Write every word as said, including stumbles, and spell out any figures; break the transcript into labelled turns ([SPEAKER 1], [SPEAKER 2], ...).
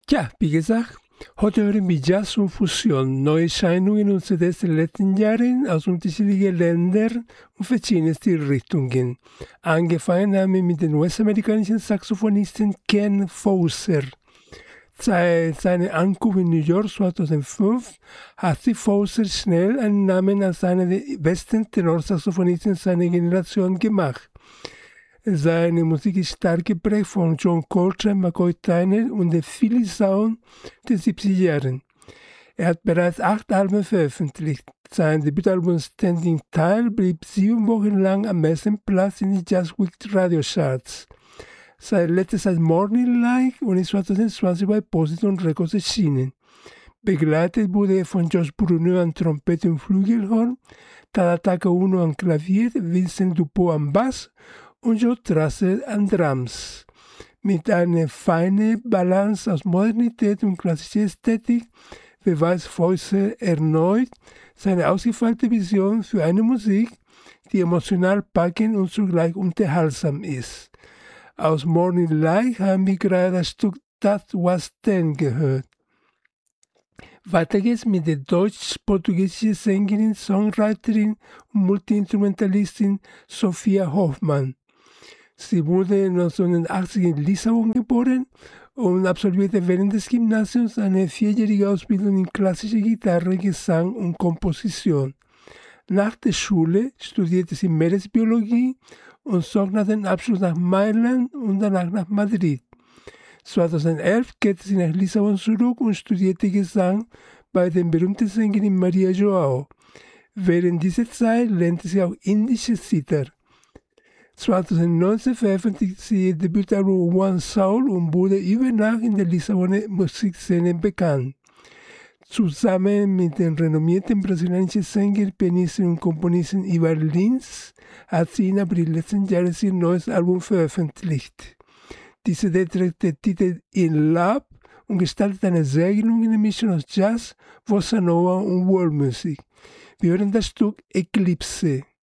[SPEAKER 1] Tja, wie gesagt, heute hören wir Jazz und Fusion, Neuerscheinungen und C Ds der letzten Jahre aus unterschiedlichen Ländern und verschiedenen Stilrichtungen. Angefangen haben wir mit dem US-amerikanischen Saxophonisten Ken Fowser. Seit seiner Ankunft in New York zweitausendfünf hat sich Fowser schnell einen Namen als einer der besten Tenorsaxophonisten seiner Generation gemacht. Seine Musik ist stark geprägt von John Coltrane, McCoy Tyner und der Philly Sound der siebziger Jahre. Er hat bereits acht Alben veröffentlicht. Sein Debütalbum Standing Tall blieb sieben Wochen lang am ersten Platz in den Jazzweek Radiocharts. Sein letztes heißt Morning Light und ist zweitausendzwanzig bei Positon Records erschienen. Begleitet wurde er von Josh Bruno an Trompete und Flügelhorn, Tadaka Uno an Klavier, Vincent Dupont am Bass und Joe Strasser an Drums. Mit einer feinen Balance aus Modernität und klassischer Ästhetik beweist Fowser erneut seine ausgefeilte Vision für eine Musik, die emotional packend und zugleich unterhaltsam ist. Aus Morning Light haben wir gerade das Stück That Was Then gehört. Weiter geht's mit der deutsch-portugiesischen Sängerin, Songwriterin und Multiinstrumentalistin Sophia Hoffmann. Sie wurde neunzehnhundertachtzig in Lissabon geboren und absolvierte während des Gymnasiums eine vierjährige Ausbildung in klassischer Gitarre, Gesang und Komposition. Nach der Schule studierte sie Meeresbiologie und zog nach dem Abschluss nach Mailand und danach nach Madrid. zweitausendelf kehrte sie nach Lissabon zurück und studierte Gesang bei der berühmten Sängerin Maria Joao. Während dieser Zeit lernte sie auch indische Sitar. zweitausendneunzehn veröffentlichte sie ihr Debütalbum One Soul und wurde über Nacht in der Lissaboner Musikszene bekannt. Zusammen mit dem renommierten brasilianischen Sänger, Pianisten und Komponisten Ivar Lins hat sie im April letzten Jahres ihr neues Album veröffentlicht. Diese C D trägt den Titel In Love und gestaltet eine sehr gelungene Mischung aus Jazz, Bossa Nova und Worldmusik. Wir hören das Stück Eclipse.